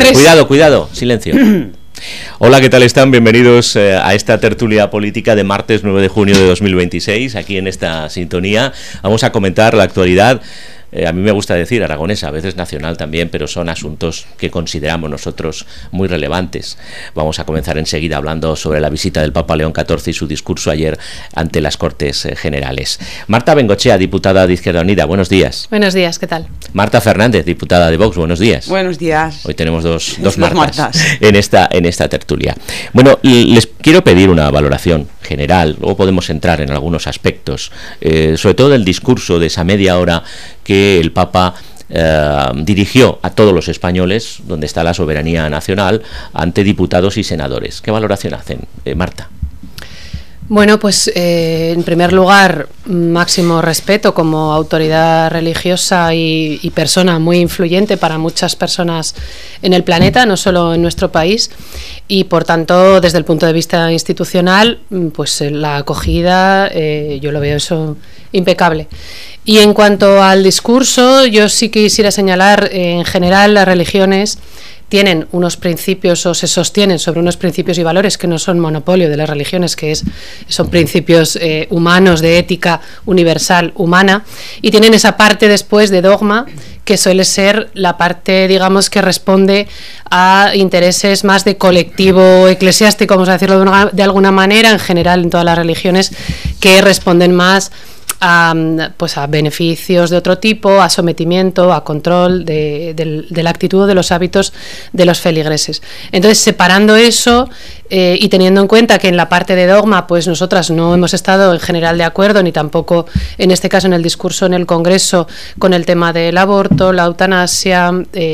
Cuidado, silencio. Hola, ¿qué tal están? Bienvenidos a esta tertulia política de martes 9 de junio de 2026. Aquí en esta sintonía vamos a comentar la actualidad. A mí me gusta decir aragonesa, a veces nacional también, pero son asuntos que consideramos nosotros muy relevantes. Vamos a comenzar enseguida hablando sobre la visita del Papa León XIV y su discurso ayer ante las Cortes Generales. Marta Bengochea, diputada de Izquierda Unida, buenos días. Buenos días, ¿qué tal? Marta Fernández, diputada de Vox, buenos días. Buenos días. Hoy tenemos dos Martas en esta tertulia. Bueno, les quiero pedir una valoración general, luego podemos entrar en algunos aspectos, sobre todo del discurso de esa media hora que el Papa dirigió a todos los españoles, donde está la soberanía nacional, ante diputados y senadores. ¿Qué valoración hacen, Marta? Bueno, pues en primer lugar, máximo respeto como autoridad religiosa y persona muy influyente para muchas personas en el planeta, no solo en nuestro país, y por tanto, desde el punto de vista institucional, pues la acogida, yo lo veo eso impecable. Y en cuanto al discurso, yo sí quisiera señalar, en general, las religiones tienen unos principios o se sostienen sobre unos principios y valores que no son monopolio de las religiones, son principios humanos, de ética universal humana, y tienen esa parte después de dogma que suele ser la parte, digamos, que responde a intereses más de colectivo eclesiástico, vamos a decirlo de alguna manera, en general en todas las religiones, que responden más a beneficios de otro tipo, a sometimiento, a control de la actitud, de los hábitos de los feligreses. Entonces, separando eso y teniendo en cuenta que en la parte de dogma, pues nosotras no hemos estado en general de acuerdo, ni tampoco en este caso en el discurso en el Congreso, con el tema del aborto, la eutanasia,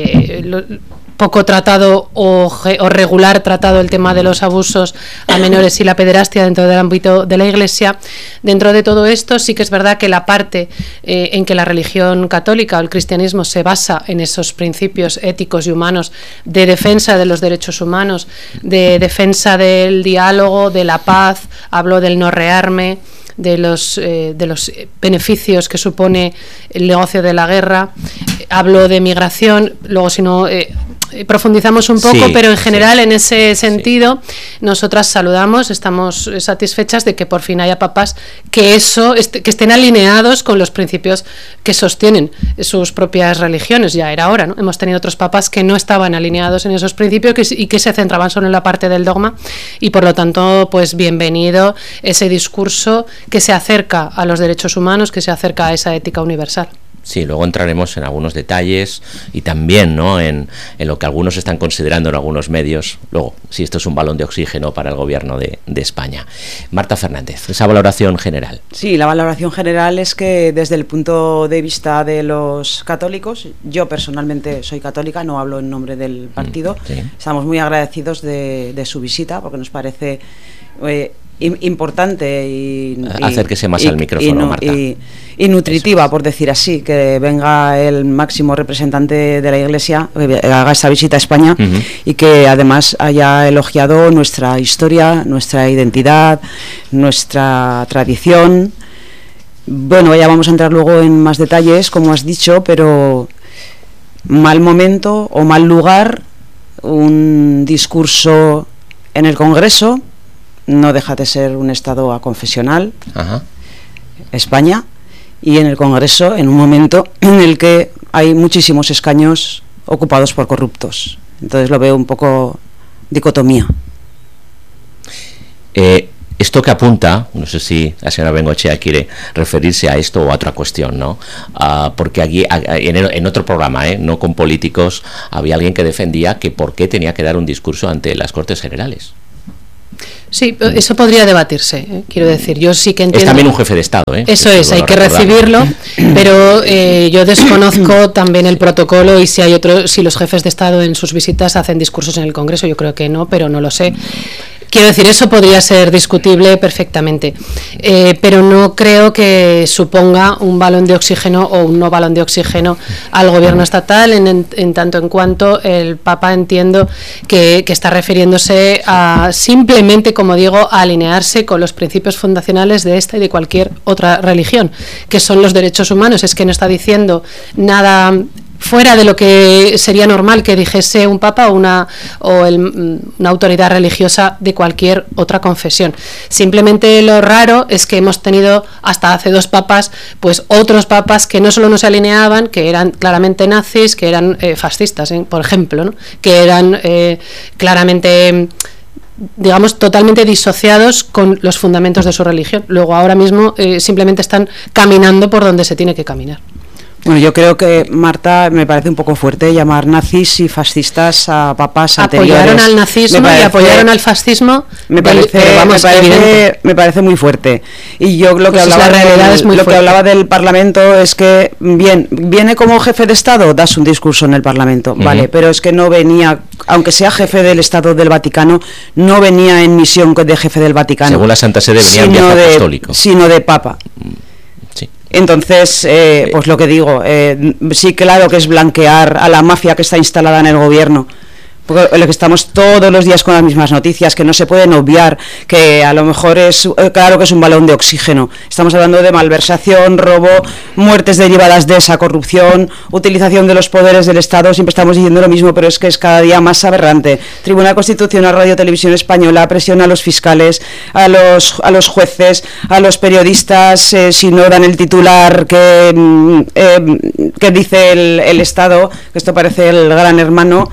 poco tratado o regular tratado el tema de los abusos a menores y la pederastia dentro del ámbito de la Iglesia. Dentro de todo esto sí que es verdad que la parte en que la religión católica o el cristianismo se basa en esos principios éticos y humanos de defensa de los derechos humanos, de defensa del diálogo, de la paz, hablo del no rearme, de los beneficios que supone el negocio de la guerra, hablo de migración, luego si no profundizamos un poco, pero en general en ese sentido nosotras saludamos, estamos satisfechas de que por fin haya papas que estén alineados con los principios que sostienen sus propias religiones. Ya era hora, ¿no? Hemos tenido otros papas que no estaban alineados en esos principios y que se centraban solo en la parte del dogma, y por lo tanto, pues bienvenido ese discurso que se acerca a los derechos humanos, que se acerca a esa ética universal. Sí, luego entraremos en algunos detalles y también, ¿no?, en lo que algunos están considerando en algunos medios, luego, si esto es un balón de oxígeno para el gobierno de España. Marta Fernández, esa valoración general. Sí, la valoración general es que desde el punto de vista de los católicos, yo personalmente soy católica, no hablo en nombre del partido, estamos muy agradecidos de su visita porque nos parece importante y acérquese más al micrófono, Marta, y nutritiva, por decir así, que venga el máximo representante de la Iglesia, haga esta visita a España, y que además haya elogiado nuestra historia, nuestra identidad, nuestra tradición. Bueno, ya vamos a entrar luego en más detalles, como has dicho, pero mal momento o mal lugar, un discurso en el Congreso. No deja de ser un estado aconfesional, España, y en el Congreso en un momento en el que hay muchísimos escaños ocupados por corruptos. Entonces lo veo un poco dicotomía. Esto que apunta, no sé si la señora Bengochea quiere referirse a esto o a otra cuestión, ¿no? Porque aquí, en otro programa, no con políticos, había alguien que defendía que por qué tenía que dar un discurso ante las Cortes Generales. Sí, eso podría debatirse, quiero decir, yo sí que entiendo... Es también un jefe de Estado, Eso es, hay que recibirlo, pero yo desconozco también el protocolo y si los jefes de Estado en sus visitas hacen discursos en el Congreso, yo creo que no, pero no lo sé. Quiero decir, eso podría ser discutible perfectamente, pero no creo que suponga un balón de oxígeno o un no balón de oxígeno al gobierno estatal, en tanto en cuanto el Papa, entiendo que está refiriéndose a simplemente, como digo, a alinearse con los principios fundacionales de esta y de cualquier otra religión, que son los derechos humanos. Es que no está diciendo nada fuera de lo que sería normal que dijese un papa una autoridad religiosa de cualquier otra confesión. Simplemente lo raro es que hemos tenido hasta hace 2 papas, pues otros papas que no solo no se alineaban, que eran claramente nazis, que eran fascistas, por ejemplo, ¿no? Que eran claramente, digamos, totalmente disociados con los fundamentos de su religión. Luego ahora mismo simplemente están caminando por donde se tiene que caminar. Bueno, yo creo que, Marta, me parece un poco fuerte llamar nazis y fascistas a papas anteriores. Apoyaron al nazismo y apoyaron al fascismo. Me parece muy fuerte. Y yo lo que hablaba del Parlamento es que, bien, viene como jefe de Estado, das un discurso en el Parlamento, vale, pero es que no venía, aunque sea jefe del Estado del Vaticano, no venía en misión de jefe del Vaticano. Según la Santa Sede venía en viaje apostólico. Sino de papa. Entonces, pues lo que digo, sí, claro que es blanquear a la mafia que está instalada en el gobierno, porque lo que estamos todos los días con las mismas noticias, que no se pueden obviar, que a lo mejor es, claro que es un balón de oxígeno. Estamos hablando de malversación, robo, muertes derivadas de esa corrupción, utilización de los poderes del Estado, siempre estamos diciendo lo mismo, pero es que es cada día más aberrante. Tribunal Constitucional, Radio Televisión Española, presión a los fiscales, a los jueces, a los periodistas, si no dan el titular que dice el Estado, que esto parece el Gran Hermano.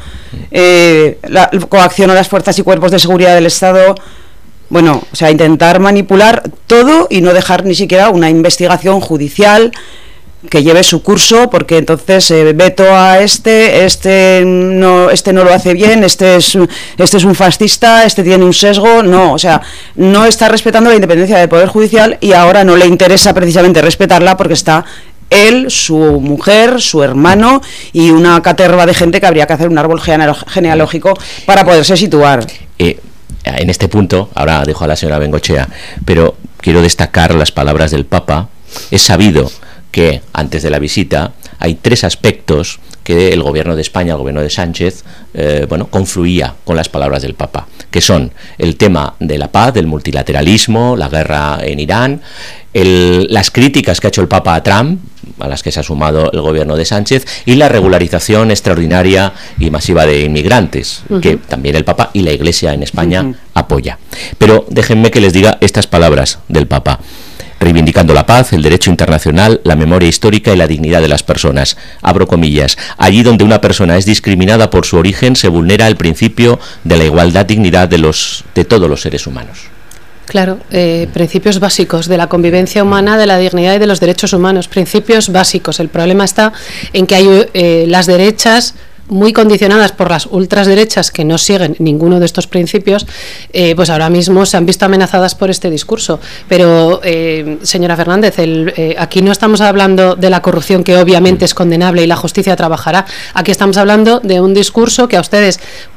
La coacción a las fuerzas y cuerpos de seguridad del Estado, bueno, o sea, intentar manipular todo y no dejar ni siquiera una investigación judicial que lleve su curso, porque entonces veto a este no lo hace bien, este es un fascista, este tiene un sesgo, no, o sea, no está respetando la independencia del Poder Judicial y ahora no le interesa precisamente respetarla porque está él, su mujer, su hermano y una caterva de gente que habría que hacer un árbol genealógico para poderse situar. En este punto, ahora dejo a la señora Bengoechea, pero quiero destacar las palabras del Papa. Es sabido que antes de la visita hay 3 aspectos que el gobierno de España, el gobierno de Sánchez, confluía con las palabras del Papa, que son el tema de la paz, del multilateralismo, la guerra en Irán, las críticas que ha hecho el Papa a Trump, a las que se ha sumado el gobierno de Sánchez, y la regularización extraordinaria y masiva de inmigrantes, que también el Papa y la Iglesia en España apoya. Pero déjenme que les diga estas palabras del Papa: reivindicando la paz, el derecho internacional, la memoria histórica y la dignidad de las personas. Abro comillas. Allí donde una persona es discriminada por su origen, se vulnera el principio de la igualdad, dignidad de todos los seres humanos. Claro, principios básicos de la convivencia humana, de la dignidad y de los derechos humanos. Principios básicos. El problema está en que hay las derechas muy condicionadas por las ultraderechas que no siguen ninguno de estos principios, pues ahora mismo se han visto amenazadas por este discurso. Pero, señora Fernández, aquí no estamos hablando de la corrupción, que obviamente es condenable y la justicia trabajará. Aquí estamos hablando de un discurso que a ustedes,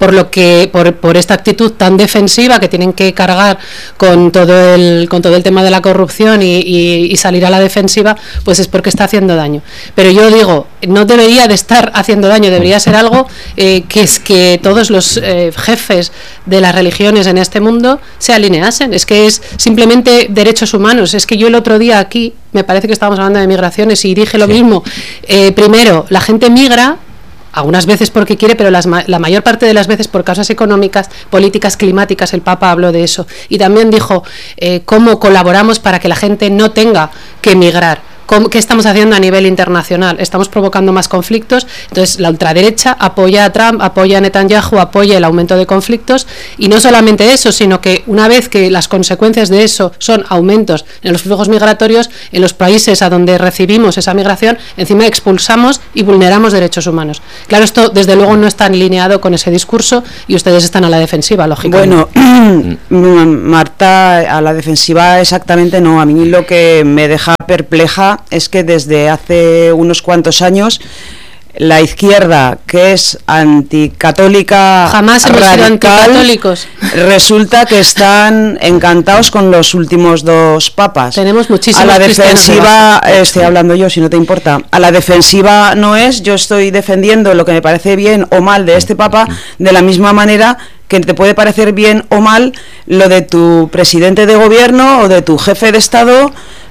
por esta actitud tan defensiva que tienen que cargar con todo el tema de la corrupción y salir a la defensiva, pues es porque está haciendo daño. Pero yo digo, no debería de estar haciendo daño, debería ser algo que es que todos los jefes de las religiones en este mundo se alineasen. Es que es simplemente derechos humanos. Es que yo el otro día aquí, me parece que estábamos hablando de migraciones y dije lo mismo. Primero, la gente migra, algunas veces porque quiere, pero la mayor parte de las veces por causas económicas, políticas, climáticas. El Papa habló de eso. Y también dijo cómo colaboramos para que la gente no tenga que emigrar. ¿Qué estamos haciendo a nivel internacional? Estamos provocando más conflictos. Entonces la ultraderecha apoya a Trump, apoya a Netanyahu, apoya el aumento de conflictos, y no solamente eso, sino que una vez que las consecuencias de eso son aumentos en los flujos migratorios, en los países a donde recibimos esa migración, encima expulsamos y vulneramos derechos humanos. Claro, esto desde luego no está alineado con ese discurso y ustedes están a la defensiva, lógicamente. Bueno, Marta, a la defensiva exactamente no. A mí lo que me deja perpleja es que desde hace unos cuantos años la izquierda, que es anticatólica, jamás hemos sido anticatólicos, resulta que están encantados con los últimos 2 papas. Tenemos muchísimos. A la defensiva, estoy hablando yo, si no te importa. A la defensiva no es, yo estoy defendiendo lo que me parece bien o mal de este papa, de la misma manera que te puede parecer bien o mal lo de tu presidente de gobierno o de tu jefe de Estado,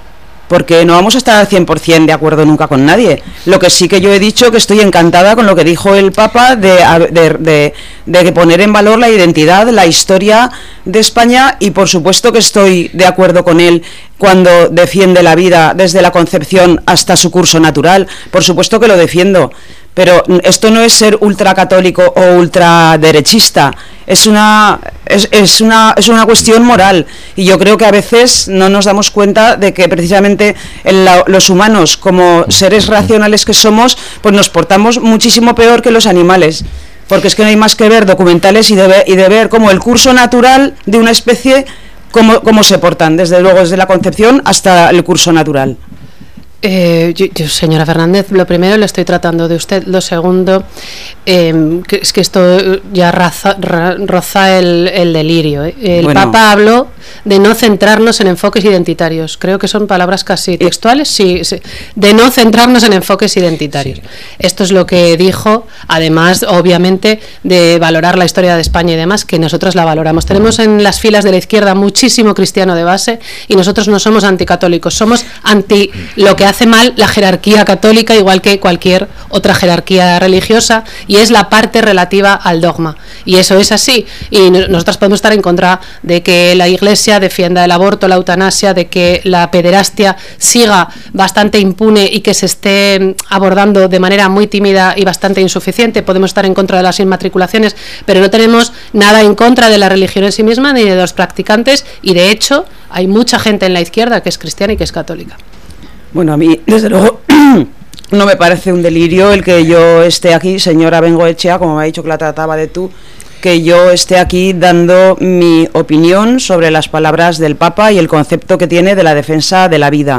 porque no vamos a estar al 100% de acuerdo nunca con nadie. Lo que sí que yo he dicho que estoy encantada con lo que dijo el Papa de poner en valor la identidad, la historia de España, y por supuesto que estoy de acuerdo con él cuando defiende la vida desde la concepción hasta su curso natural. Por supuesto que lo defiendo. Pero esto no es ser ultracatólico o ultraderechista, es una cuestión moral, y yo creo que a veces no nos damos cuenta de que precisamente los humanos, como seres racionales que somos, pues nos portamos muchísimo peor que los animales, porque es que no hay más que ver documentales y de ver cómo el curso natural de una especie, cómo se portan, desde luego desde la concepción hasta el curso natural. Yo, señora Fernández, lo primero le estoy tratando de usted, lo segundo, que es que esto ya roza el delirio. El Papa habló de no centrarnos en enfoques identitarios, creo que son palabras casi textuales, sí, de no centrarnos en enfoques identitarios. Sí. Esto es lo que dijo, además, obviamente, de valorar la historia de España y demás, que nosotros la valoramos. Tenemos en las filas de la izquierda muchísimo cristiano de base, y nosotros no somos anticatólicos, somos anti lo que hace mal la jerarquía católica, igual que cualquier otra jerarquía religiosa, y es la parte relativa al dogma, y eso es así, y nosotros podemos estar en contra de que la Iglesia defienda el aborto, la eutanasia, de que la pederastia siga bastante impune y que se esté abordando de manera muy tímida y bastante insuficiente. Podemos estar en contra de las inmatriculaciones, pero no tenemos nada en contra de la religión en sí misma ni de los practicantes, y de hecho hay mucha gente en la izquierda que es cristiana y que es católica. Bueno, a mí, desde luego, no me parece un delirio el que yo esté aquí, señora Bengoechea, como me ha dicho que la trataba de tú, que yo esté aquí dando mi opinión sobre las palabras del Papa y el concepto que tiene de la defensa de la vida.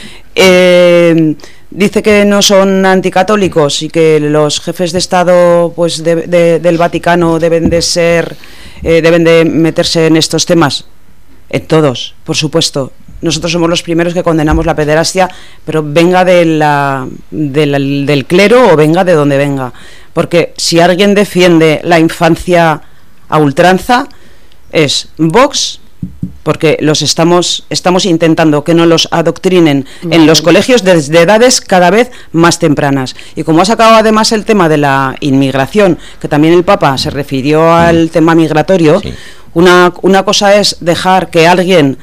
Dice que no son anticatólicos y que los jefes de Estado, pues, del Vaticano deben de meterse en estos temas. En todos, por supuesto. Nosotros somos los primeros que condenamos la pederastia, pero venga del clero o venga de donde venga. Porque si alguien defiende la infancia a ultranza, es Vox, porque estamos intentando que no los adoctrinen en los colegios desde edades cada vez más tempranas. Y como ha sacado además el tema de la inmigración, que también el Papa se refirió al tema migratorio, sí. Una cosa es dejar que alguien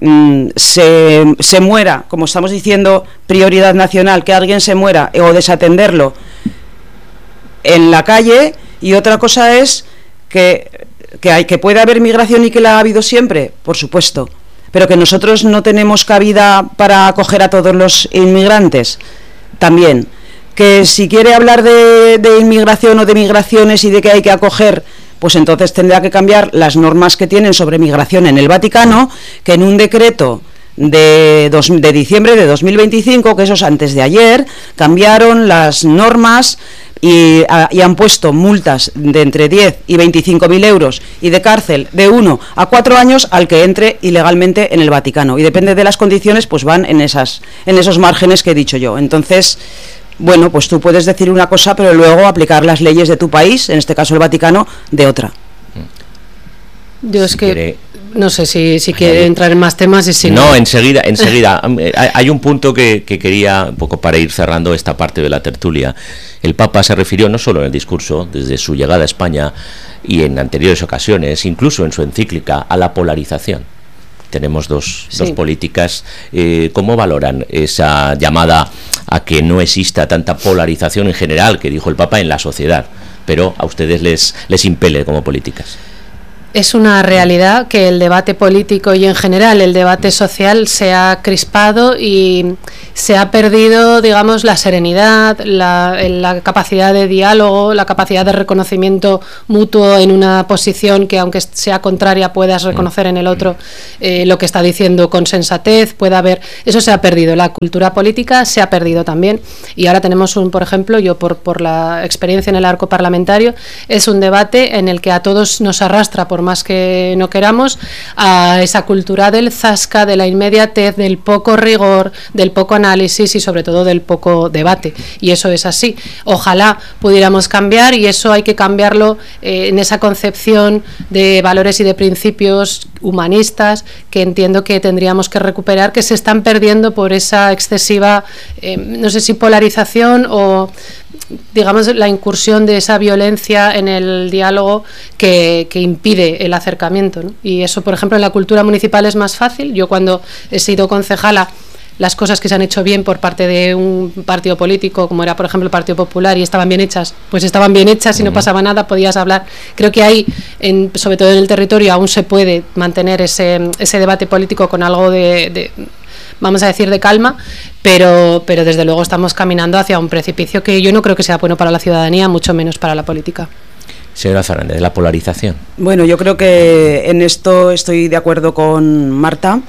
se muera, como estamos diciendo, prioridad nacional, que alguien se muera o desatenderlo en la calle, y otra cosa es que puede haber migración y que la ha habido siempre, por supuesto, pero que nosotros no tenemos cabida para acoger a todos los inmigrantes, también. Que si quiere hablar de inmigración o de migraciones y de que hay que acoger, pues entonces tendrá que cambiar las normas que tienen sobre migración en el Vaticano, que en un decreto de diciembre de 2025, que eso es antes de ayer, cambiaron las normas y han puesto multas de entre 10 y 25.000 euros y de cárcel de 1 a 4 años al que entre ilegalmente en el Vaticano. Y depende de las condiciones, pues van en esos márgenes que he dicho yo. Entonces, bueno, pues tú puedes decir una cosa, pero luego aplicar las leyes de tu país, en este caso el Vaticano, de otra. Yo es que no sé si quiere entrar en más temas y si no. Enseguida. Hay un punto que quería, un poco para ir cerrando esta parte de la tertulia. El Papa se refirió no solo en el discurso, desde su llegada a España y en anteriores ocasiones, incluso en su encíclica, a la polarización. Tenemos dos políticas. ¿Cómo valoran esa llamada a que no exista tanta polarización en general, que dijo el Papa, en la sociedad, pero a ustedes les impele como políticas? Es una realidad que el debate político y en general el debate social se ha crispado y se ha perdido, digamos, la serenidad, la capacidad de diálogo, la capacidad de reconocimiento mutuo en una posición que, aunque sea contraria, puedas reconocer en el otro lo que está diciendo con sensatez, pueda haber. Eso se ha perdido, la cultura política se ha perdido también, y ahora tenemos por ejemplo, yo por la experiencia en el arco parlamentario, es un debate en el que a todos nos arrastra por por más que no queramos, a esa cultura del zasca, de la inmediatez, del poco rigor, del poco análisis y sobre todo del poco debate. Y eso es así. Ojalá pudiéramos cambiar, y eso hay que cambiarlo en esa concepción de valores y de principios humanistas que entiendo que tendríamos que recuperar, que se están perdiendo por esa excesiva, no sé si polarización o digamos la incursión de esa violencia en el diálogo que impide el acercamiento, ¿no? Y eso, por ejemplo, en la cultura municipal es más fácil. Yo cuando he sido concejala, las cosas que se han hecho bien por parte de un partido político, como era por ejemplo el Partido Popular, y estaban bien hechas, pues estaban bien hechas y no pasaba nada, podías hablar. Creo que ahí, sobre todo en el territorio, aún se puede mantener ese debate político con algo de vamos a decir, de calma, pero desde luego estamos caminando hacia un precipicio que yo no creo que sea bueno para la ciudadanía, mucho menos para la política. Señora Fernández, la polarización. Bueno, yo creo que en esto estoy de acuerdo con Marta.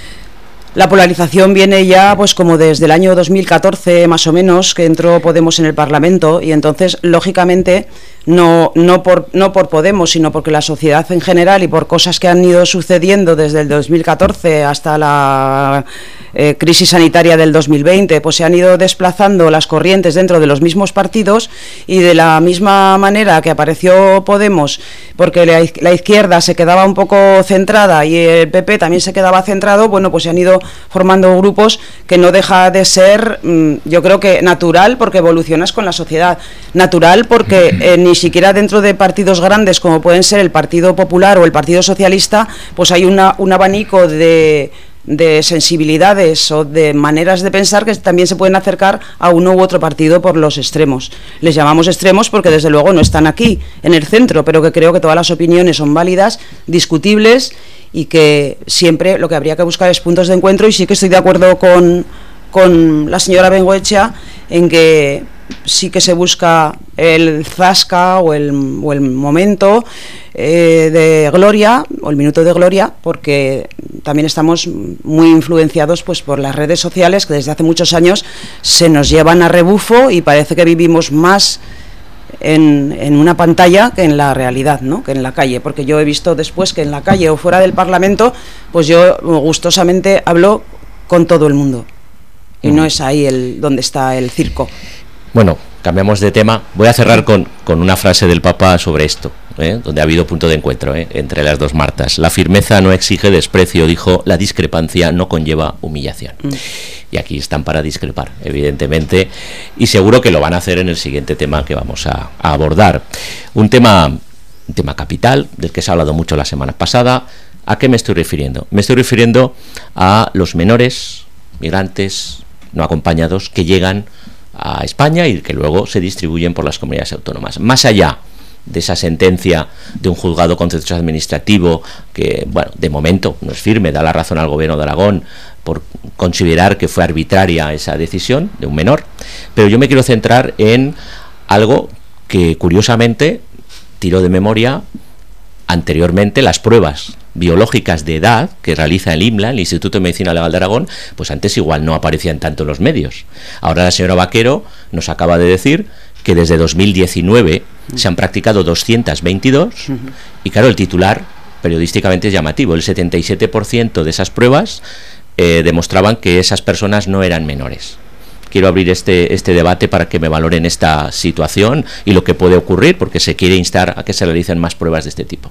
La polarización viene ya pues como desde el año 2014 más o menos, que entró Podemos en el Parlamento, y entonces lógicamente no por Podemos, sino porque la sociedad en general y por cosas que han ido sucediendo desde el 2014 hasta la crisis sanitaria del 2020, pues se han ido desplazando las corrientes dentro de los mismos partidos, y de la misma manera que apareció Podemos, porque la izquierda se quedaba un poco centrada y el PP también se quedaba centrado, bueno, pues se han ido formando grupos que no deja de ser, yo creo que natural, porque evolucionas con la sociedad, natural porque ni siquiera dentro de partidos grandes como pueden ser el Partido Popular o el Partido Socialista, pues hay un abanico de sensibilidades o de maneras de pensar que también se pueden acercar a uno u otro partido por los extremos. Les llamamos extremos porque desde luego no están aquí en el centro, pero que creo que todas las opiniones son válidas, discutibles, y que siempre lo que habría que buscar es puntos de encuentro. Y sí que estoy de acuerdo con la señora Bengoechea en que sí que se busca el zasca o el momento de gloria, o el minuto de gloria, porque también estamos muy influenciados pues por las redes sociales, que desde hace muchos años se nos llevan a rebufo y parece que vivimos más en una pantalla que en la realidad, ¿no?, que en la calle, porque yo he visto después que en la calle o fuera del Parlamento, pues yo gustosamente hablo con todo el mundo, y no es ahí donde está el circo. Bueno, cambiamos de tema. Voy a cerrar con una frase del Papa sobre esto, donde ha habido punto de encuentro entre las dos Martas. La firmeza no exige desprecio, dijo, la discrepancia no conlleva humillación. Y aquí están para discrepar, evidentemente, y seguro que lo van a hacer en el siguiente tema que vamos a abordar. Un tema capital, del que se ha hablado mucho la semana pasada. ¿A qué me estoy refiriendo? Me estoy refiriendo a los menores migrantes no acompañados que llegan a España y que luego se distribuyen por las comunidades autónomas. Más allá de esa sentencia de un juzgado contencioso administrativo que, bueno, de momento no es firme, da la razón al gobierno de Aragón por considerar que fue arbitraria esa decisión de un menor, pero yo me quiero centrar en algo que curiosamente tiró de memoria anteriormente. Las pruebas biológicas de edad que realiza el IMLA, el Instituto de Medicina Legal de Aragón, pues antes igual no aparecían tanto en los medios. Ahora la señora Vaquero nos acaba de decir que desde 2019 se han practicado 222 y claro, el titular periodísticamente es llamativo. El 77% de esas pruebas demostraban que esas personas no eran menores. Quiero abrir este debate para que me valoren esta situación y lo que puede ocurrir, porque se quiere instar a que se realicen más pruebas de este tipo.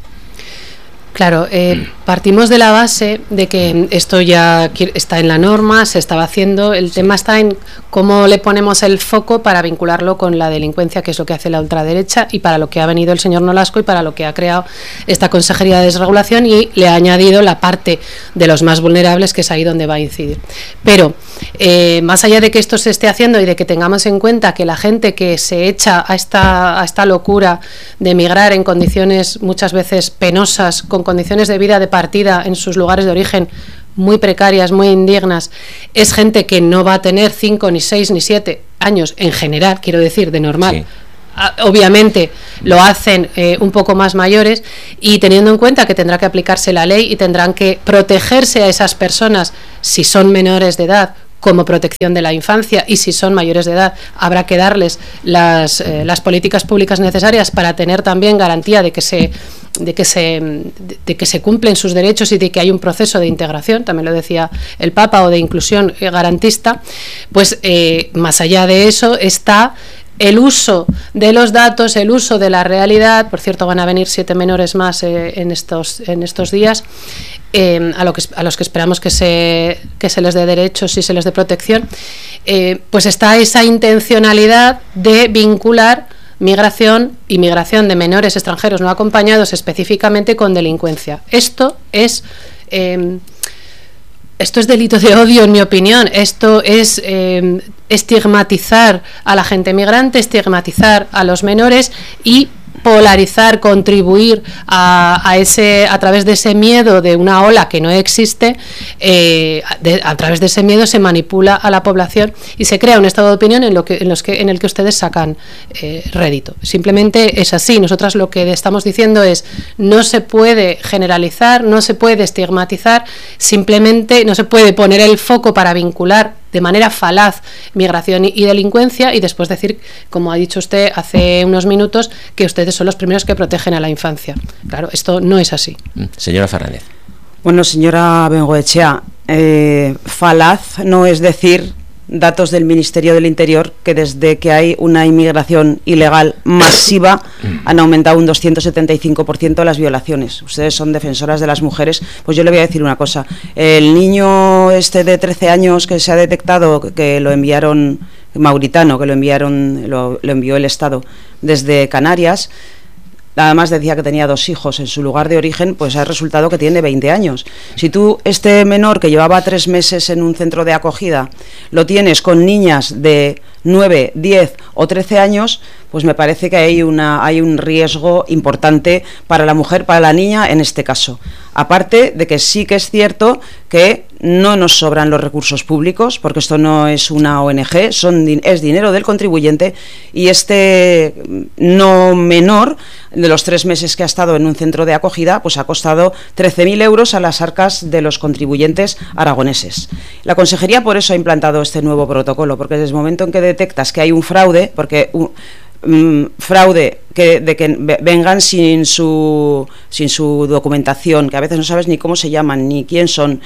Claro, partimos de la base de que esto ya está en la norma, se estaba haciendo, el tema está en cómo le ponemos el foco para vincularlo con la delincuencia, que es lo que hace la ultraderecha y para lo que ha venido el señor Nolasco y para lo que ha creado esta Consejería de Desregulación, y le ha añadido la parte de los más vulnerables, que es ahí donde va a incidir. Pero más allá de que esto se esté haciendo y de que tengamos en cuenta que la gente que se echa a esta locura de emigrar en condiciones muchas veces penosas, con condiciones de vida de partida en sus lugares de origen muy precarias, muy indignas, es gente que no va a tener 5, ni 6, ni 7 años en general, quiero decir, de normal. Sí. Obviamente lo hacen un poco más mayores, y teniendo en cuenta que tendrá que aplicarse la ley y tendrán que protegerse a esas personas si son menores de edad como protección de la infancia, y si son mayores de edad habrá que darles las políticas públicas necesarias para tener también garantía de que se cumplen sus derechos y de que hay un proceso de integración, también lo decía el Papa, o de inclusión garantista. Pues más allá de eso está el uso de los datos, el uso de la realidad. Por cierto, van a venir 7 menores más en estos días, a los que esperamos que se les dé derechos y se les dé protección. Pues está esa intencionalidad de vincular migración y migración de menores extranjeros no acompañados específicamente con delincuencia. Esto es delito de odio, en mi opinión. Esto es estigmatizar a la gente migrante, estigmatizar a los menores y polarizar, contribuir a través de ese miedo de una ola que no existe. A través de ese miedo se manipula a la población y se crea un estado de opinión en el que ustedes sacan rédito. Simplemente es así. Nosotras lo que estamos diciendo es: no se puede generalizar, no se puede estigmatizar, simplemente no se puede poner el foco para vincular de manera falaz migración y delincuencia y después decir, como ha dicho usted hace unos minutos, que ustedes son los primeros que protegen a la infancia. Claro, esto no es así. Señora Fernández. Bueno, señora Bengoechea, falaz no es decir datos del Ministerio del Interior que desde que hay una inmigración ilegal masiva han aumentado un 275% las violaciones. Ustedes son defensoras de las mujeres, pues yo le voy a decir una cosa. El niño de 13 años que se ha detectado, que lo enviaron, mauritano, que lo envió el Estado desde Canarias, además decía que tenía 2 hijos en su lugar de origen, pues ha resultado que tiene 20 años. Si tú, este menor que llevaba 3 meses en un centro de acogida, lo tienes con niñas de 9, 10 o 13 años, pues me parece que hay un riesgo importante para la mujer, para la niña en este caso. Aparte de que sí que es cierto que no nos sobran los recursos públicos, porque esto no es una ONG, es dinero del contribuyente, y este no menor, de los 3 meses que ha estado en un centro de acogida, pues ha costado 13.000 euros a las arcas de los contribuyentes aragoneses. La Consejería por eso ha implantado este nuevo protocolo, porque desde el momento en que detectas que hay un fraude, porque fraude de que vengan sin su documentación, que a veces no sabes ni cómo se llaman ni quién son,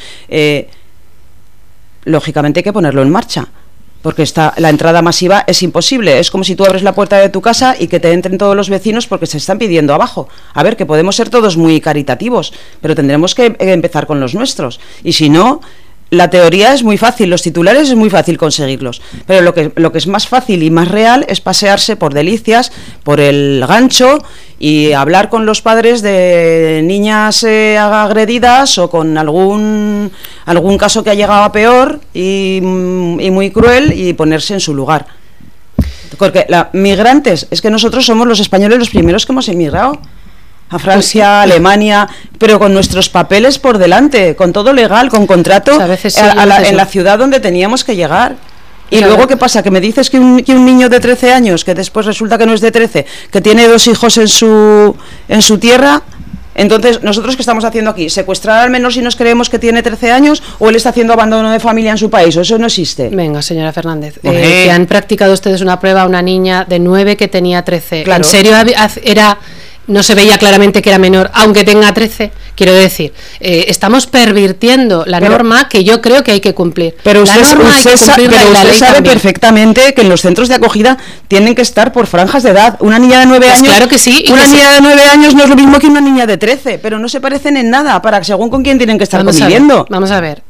lógicamente hay que ponerlo en marcha, porque la entrada masiva es imposible. Es como si tú abres la puerta de tu casa y que te entren todos los vecinos porque se están pidiendo abajo. A ver, que podemos ser todos muy caritativos, pero tendremos que empezar con los nuestros, y si no, la teoría es muy fácil, los titulares es muy fácil conseguirlos, pero lo que es más fácil y más real es pasearse por Delicias, por el Gancho, y hablar con los padres de niñas agredidas o con algún caso que ha llegado a peor y muy cruel, y ponerse en su lugar. Porque migrantes, es que nosotros somos los españoles los primeros que hemos emigrado a Francia, a Alemania, pero con nuestros papeles por delante, con todo legal, con contrato, en la ciudad donde teníamos que llegar. Y luego, ¿qué pasa? Que me dices que un niño de 13 años, que después resulta que no es de 13, que tiene 2 hijos en su tierra. Entonces, ¿nosotros qué estamos haciendo aquí? ¿Secuestrar al menor si nos creemos que tiene 13 años, o él está haciendo abandono de familia en su país? ¿O eso no existe? Venga, señora Fernández, que han practicado ustedes una prueba a una niña de 9 que tenía 13. Claro. ¿En serio no se veía claramente que era menor, aunque tenga 13? Quiero decir, estamos pervirtiendo la norma que yo creo que hay que cumplir. Pero usted sabe perfectamente que en los centros de acogida tienen que estar por franjas de edad. Una niña de 9 años, claro que sí, una niña de 9 años no es lo mismo que una niña de 13, pero no se parecen en nada, según con quién tienen que estar conviviendo. Vamos a ver,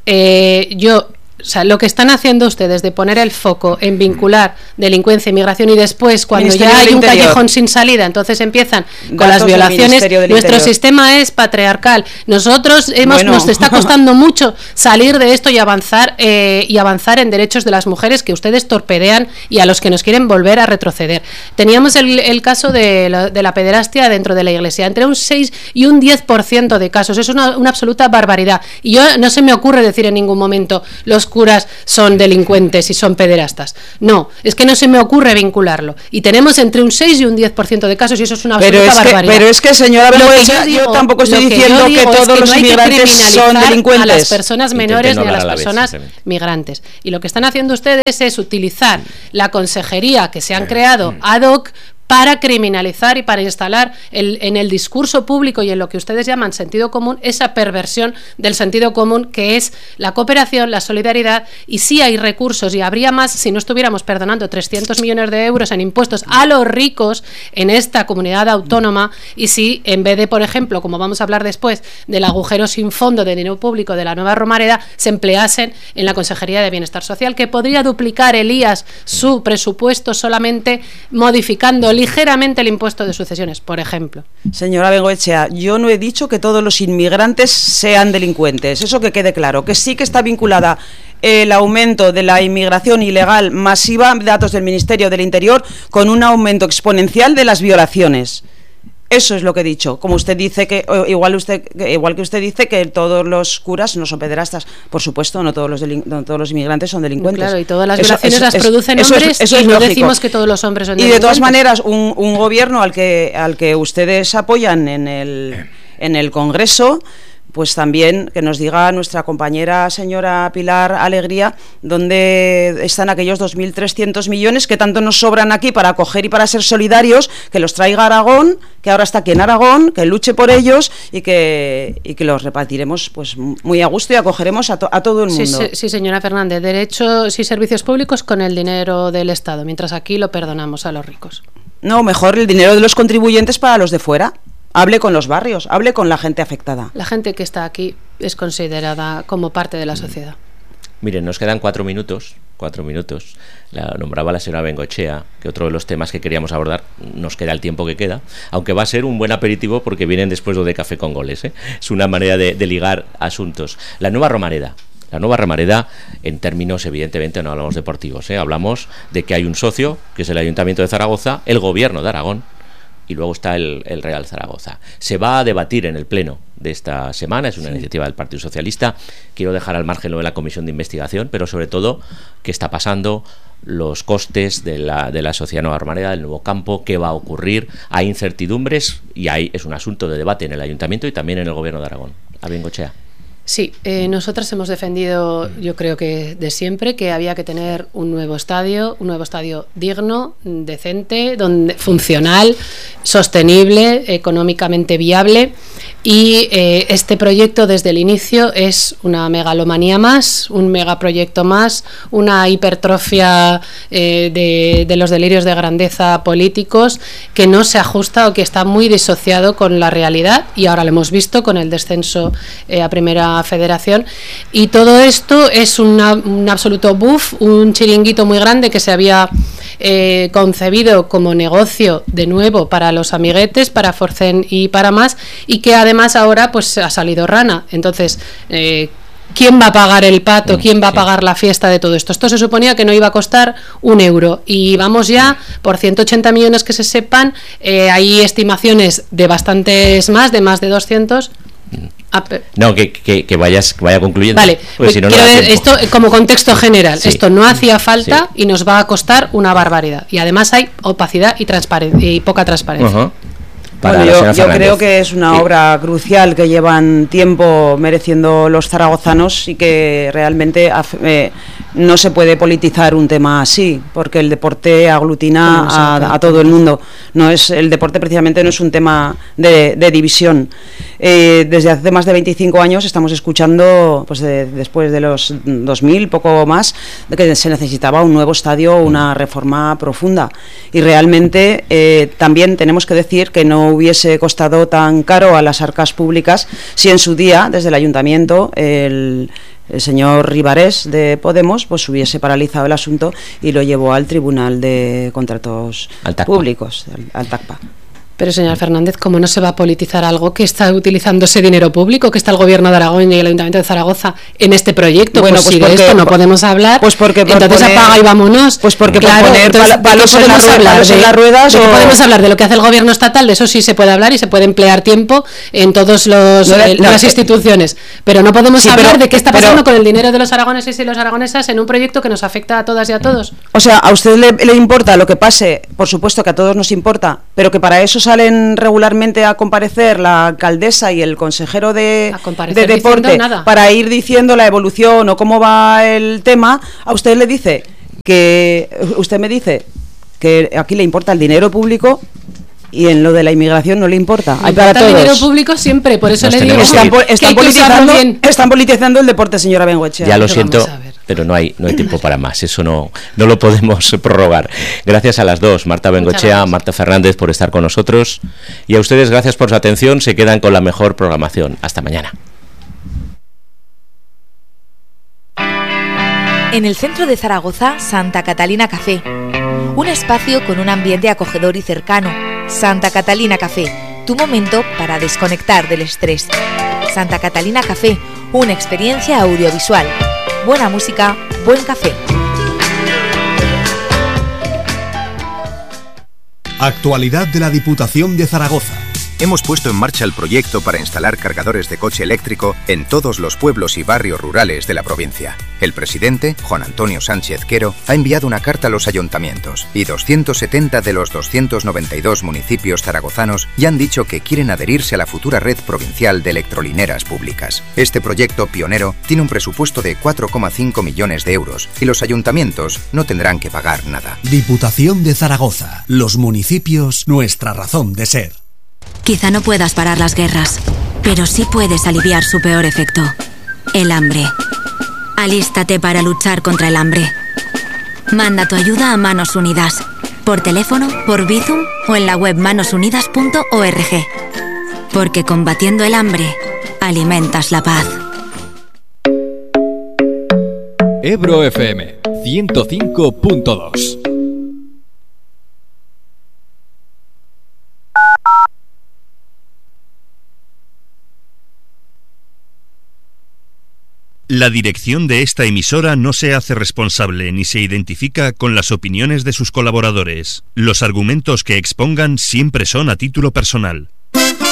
o sea, lo que están haciendo ustedes de poner el foco en vincular delincuencia e inmigración, y después, cuando ya hay un callejón sin salida, entonces empiezan con las violaciones. Nuestro sistema es patriarcal. Nos está costando mucho salir de esto y avanzar en derechos de las mujeres, que ustedes torpedean y a los que nos quieren volver a retroceder. Teníamos el caso de la pederastia dentro de la Iglesia, entre un 6 y un 10% de casos. Es una absoluta barbaridad. Y yo no se me ocurre decir en ningún momento los curas son delincuentes y son pederastas. No, es que no se me ocurre vincularlo. Y tenemos entre un 6 y un 10% de casos y eso es una absoluta barbaridad. Pero es que, señora Bengoechea, yo tampoco estoy diciendo que todos los inmigrantes son delincuentes. A las personas menores ni a las personas migrantes. Y lo que están haciendo ustedes es utilizar la consejería que se han creado ad hoc para criminalizar y para instalar en el discurso público y en lo que ustedes llaman sentido común, esa perversión del sentido común que es la cooperación, la solidaridad, y sí hay recursos y habría más si no estuviéramos perdonando 300 millones de euros en impuestos a los ricos en esta comunidad autónoma, y si en vez de, por ejemplo, como vamos a hablar después, del agujero sin fondo de dinero público de la nueva Romareda, se empleasen en la Consejería de Bienestar Social, que podría duplicar, Elías, su presupuesto solamente modificando ligeramente el impuesto de sucesiones, por ejemplo. Señora Bengoechea, yo no he dicho que todos los inmigrantes sean delincuentes, eso que quede claro, que sí que está vinculada el aumento de la inmigración ilegal masiva, datos del Ministerio del Interior, con un aumento exponencial de las violaciones. Eso es lo que he dicho. Como usted dice que igual que usted dice que todos los curas no son pederastas, por supuesto, no todos los inmigrantes son delincuentes. Claro, y todas las violaciones las producen hombres, y no decimos que todos los hombres son delincuentes. Y de todas maneras, un gobierno al que ustedes apoyan en el Congreso, pues también que nos diga nuestra compañera señora Pilar Alegría dónde están aquellos 2.300 millones que tanto nos sobran aquí para acoger y para ser solidarios, que los traiga Aragón, que ahora está aquí en Aragón, que luche por ellos y que los repartiremos pues muy a gusto y acogeremos a todo el mundo. Sí, señora Fernández, derechos y servicios públicos con el dinero del Estado, mientras aquí lo perdonamos a los ricos. No, mejor el dinero de los contribuyentes para los de fuera. Hable con los barrios, hable con la gente afectada. La gente que está aquí es considerada como parte de la sociedad. Miren, nos quedan 4 minutos. 4 minutos. La nombraba la señora Bengoechea, que otro de los temas que queríamos abordar, nos queda el tiempo que queda, aunque va a ser un buen aperitivo porque vienen después de café con goles, ¿eh? Es una manera de ligar asuntos. La nueva Romareda. La nueva Romareda, en términos, evidentemente, no hablamos deportivos, ¿eh? Hablamos de que hay un socio, que es el Ayuntamiento de Zaragoza, el Gobierno de Aragón, y luego está el Real Zaragoza. Se va a debatir en el pleno de esta semana, es una iniciativa del Partido Socialista. Quiero dejar al margen lo de la comisión de investigación, pero sobre todo qué está pasando, los costes de la sociedad Nueva Romareda, del nuevo campo, qué va a ocurrir. Hay incertidumbres y es un asunto de debate en el Ayuntamiento y también en el Gobierno de Aragón. A Bengoechea. Sí, nosotras hemos defendido, yo creo que de siempre, que había que tener un nuevo estadio digno, decente, funcional, sostenible, económicamente viable, y este proyecto desde el inicio es una megalomanía más, un megaproyecto más, una hipertrofia de los delirios de grandeza políticos que no se ajusta o que está muy disociado con la realidad, y ahora lo hemos visto con el descenso a Primera Federación, y todo esto es un absoluto buff, un chiringuito muy grande que se había concebido como negocio de nuevo para los amiguetes, para Forcén y para más, y que además ahora pues ha salido rana. Entonces, ¿quién va a pagar el pato? ¿Quién va a pagar la fiesta de todo esto? Esto se suponía que no iba a costar €1 y vamos ya por 180 millones que se sepan. Hay estimaciones de bastantes más, de más de 200. No, que vaya concluyendo. Vale, pues si no, esto como contexto general. Sí. Esto no hacía falta y nos va a costar una barbaridad. Y además hay opacidad y transparencia y poca transparencia. Bueno, yo creo que es una obra crucial que llevan tiempo mereciendo los zaragozanos y que realmente no se puede politizar un tema así, porque el deporte aglutina a todo el mundo. El deporte precisamente no es un tema de división. Desde hace más de 25 años estamos escuchando, pues después de los 2000, poco más, de que se necesitaba un nuevo estadio, una reforma profunda. Y realmente también tenemos que decir que no hubiese costado tan caro a las arcas públicas si en su día, desde el Ayuntamiento, el señor Ribarés de Podemos pues hubiese paralizado el asunto y lo llevó al Tribunal de Contratos Públicos, al TACPA. Pero, señor Fernández, ¿cómo no se va a politizar algo que está utilizando ese dinero público, que está el Gobierno de Aragón y el Ayuntamiento de Zaragoza en este proyecto? Bueno, pues si de esto no podemos hablar, pues porque entonces apaga y vámonos. Pues porque claro, poner palos en las ruedas, podemos hablar de lo que hace el Gobierno estatal, de eso sí se puede hablar y se puede emplear tiempo en todas las instituciones, pero no podemos hablar de qué está pasando con el dinero de los aragoneses y las aragonesas en un proyecto que nos afecta a todas y a todos. O sea, a usted le importa lo que pase, por supuesto que a todos nos importa, pero que para eso salen regularmente a comparecer la alcaldesa y el consejero de deporte para ir diciendo la evolución o cómo va el tema. A usted le dice que usted me dice que aquí le importa el dinero público y en lo de la inmigración no le importa. Hay para todos. El dinero público siempre, por eso le digo están politizando el deporte, señora Bengoechea. Ya lo siento, pero no hay tiempo para más. Eso no lo podemos prorrogar. Gracias a las dos, Marta Bengoechea, Marta Fernández, por estar con nosotros. Y a ustedes, gracias por su atención. Se quedan con la mejor programación. Hasta mañana. En el centro de Zaragoza, Santa Catalina Café. Un espacio con un ambiente acogedor y cercano. Santa Catalina Café, tu momento para desconectar del estrés. Santa Catalina Café, una experiencia audiovisual. Buena música, buen café. Actualidad de la Diputación de Zaragoza. Hemos puesto en marcha el proyecto para instalar cargadores de coche eléctrico en todos los pueblos y barrios rurales de la provincia. El presidente, Juan Antonio Sánchez Quero, ha enviado una carta a los ayuntamientos y 270 de los 292 municipios zaragozanos ya han dicho que quieren adherirse a la futura red provincial de electrolineras públicas. Este proyecto pionero tiene un presupuesto de 4,5 millones de euros y los ayuntamientos no tendrán que pagar nada. Diputación de Zaragoza. Los municipios, nuestra razón de ser. Quizá no puedas parar las guerras, pero sí puedes aliviar su peor efecto, el hambre. Alístate para luchar contra el hambre. Manda tu ayuda a Manos Unidas, por teléfono, por Bizum o en la web manosunidas.org. Porque combatiendo el hambre, alimentas la paz. Ebro FM 105.2. La dirección de esta emisora no se hace responsable ni se identifica con las opiniones de sus colaboradores. Los argumentos que expongan siempre son a título personal.